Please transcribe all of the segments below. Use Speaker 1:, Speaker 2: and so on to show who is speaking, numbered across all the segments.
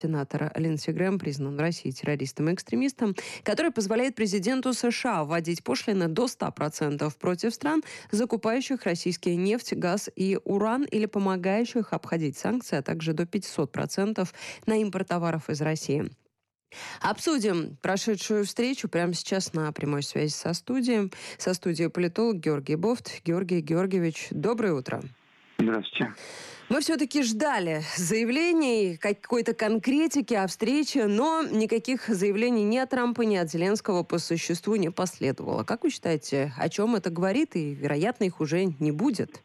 Speaker 1: Сенатор Линдси Грэм признан в России террористом и экстремистом, который позволяет президенту США вводить пошлины до 100% против стран, закупающих российские нефть, газ и уран, или помогающих обходить санкции, а также до 500% на импорт товаров из России. Обсудим прошедшую встречу прямо сейчас на прямой связи со студией. Со студией политолог Георгий Бофт. Георгий Георгиевич, доброе утро.
Speaker 2: Здравствуйте.
Speaker 1: Мы все-таки ждали заявлений, какой-то конкретики о встрече, но никаких заявлений ни от Трампа, ни от Зеленского по существу не последовало. Как вы считаете, о чем это говорит, и, вероятно, их уже не будет?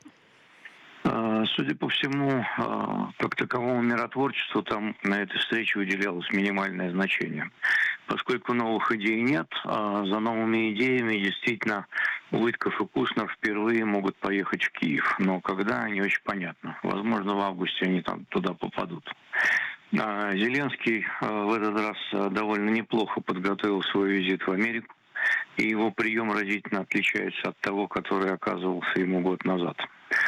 Speaker 2: Судя по всему, как таковому миротворчеству там на этой встрече уделялось минимальное значение. Поскольку новых идей нет, за новыми идеями действительно Уитков и Кушнер впервые могут поехать в Киев. Но когда, не очень понятно. Возможно, в августе они там туда попадут. Зеленский в этот раз довольно неплохо подготовил свой визит в Америку. И его прием разительно отличается от того, который оказывался ему год назад.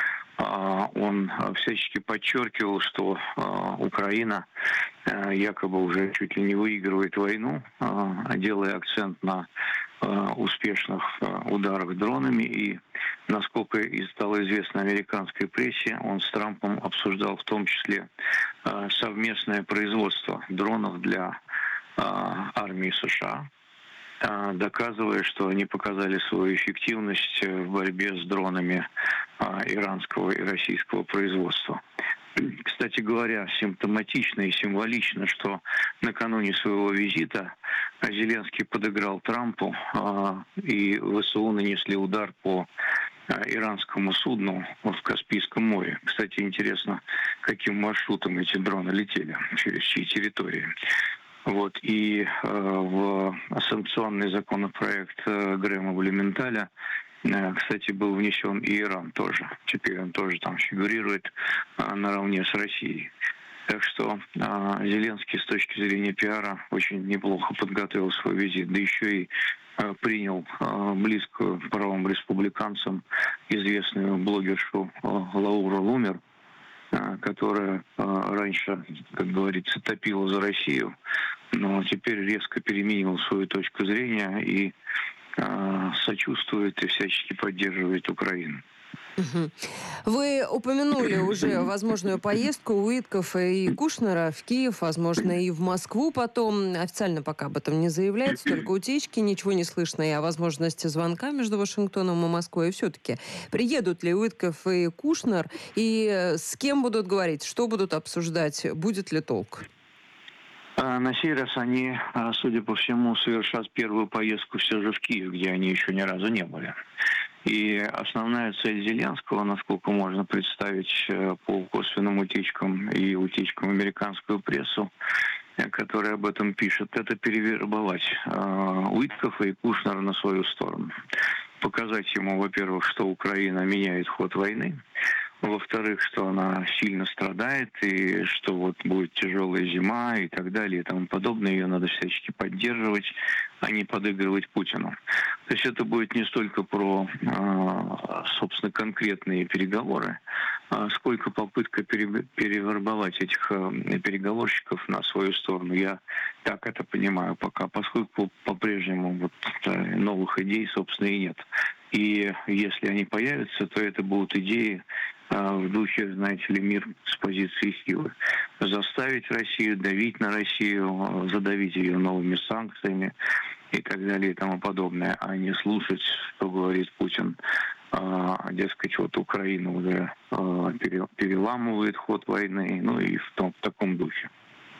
Speaker 2: Он всячески подчеркивал, что Украина якобы уже чуть ли не выигрывает войну, делая акцент на успешных ударах дронами. И, насколько стало известно американской прессе, он с Трампом обсуждал в том числе совместное производство дронов для армии США, доказывая, что они показали свою эффективность в борьбе с дронами иранского и российского производства. Кстати говоря, симптоматично и символично, что накануне своего визита Зеленский подыграл Трампу, и ВСУ нанесли удар по иранскому судну в Каспийском море. Кстати, интересно, каким маршрутом эти дроны летели, через чьи территории. И в санкционный законопроект Грэма Блюменталя, кстати, был внесен и Иран тоже. Теперь он тоже там фигурирует наравне с Россией. Так что Зеленский с точки зрения пиара очень неплохо подготовил свой визит. Да еще и принял близкую правым республиканцам известную блогершу Лауру Лумер, которая раньше, как говорится, топила за Россию, но теперь резко переменила свою точку зрения и сочувствует и всячески поддерживает Украину.
Speaker 1: Вы упомянули уже возможную поездку Уитков и Кушнера в Киев, возможно, и в Москву потом. Официально пока об этом не заявляется, только утечки, ничего не слышно и о возможности звонка между Вашингтоном и Москвой. И все-таки приедут ли Уитков и Кушнер, и с кем будут говорить, что будут обсуждать, будет ли толк?
Speaker 2: На сей раз они, судя по всему, совершат первую поездку все же в Киев, где они еще ни разу не были. И основная цель Зеленского, насколько можно представить по косвенным утечкам и утечкам в американскую прессу, которая об этом пишет, это перевербовать Уиткофа и Кушнера на свою сторону. Показать ему, во-первых, что Украина меняет ход войны, во-вторых, что она сильно страдает, и что будет тяжелая зима и так далее и тому подобное. Ее надо всячески поддерживать, а не подыгрывать Путину. То есть это будет не столько про, собственно, конкретные переговоры, сколько попытка перевербовать этих переговорщиков на свою сторону. Я так это понимаю пока, поскольку по-прежнему новых идей, собственно, и нет. И если они появятся, то это будут идеи в духе, знаете ли, мир с позиции силы. Заставить Россию, давить на Россию, задавить ее новыми санкциями и так далее и тому подобное, а не слушать, что говорит Путин. Дескать, Украина уже переламывает ход войны, и в таком духе.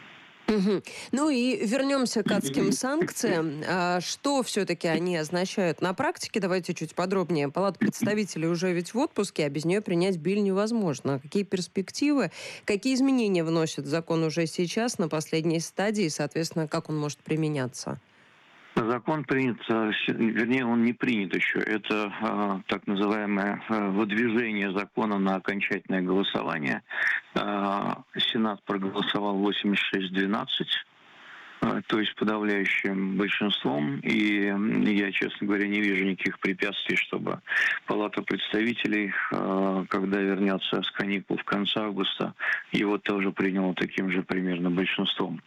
Speaker 1: Ну и вернемся к адским санкциям. Что все-таки они означают на практике? Давайте чуть подробнее. Палата представителей уже ведь в отпуске, а без нее принять биль невозможно. Какие перспективы, какие изменения вносит закон уже сейчас на последней стадии, и, соответственно, как он может применяться?
Speaker 2: Закон принят, вернее, он не принят еще. Это так называемое выдвижение закона на окончательное голосование. Сенат проголосовал 86-12. то есть подавляющим большинством. И я, честно говоря, не вижу никаких препятствий, чтобы Палата представителей, когда вернется с каникул в конце августа, его тоже приняла таким же примерно большинством.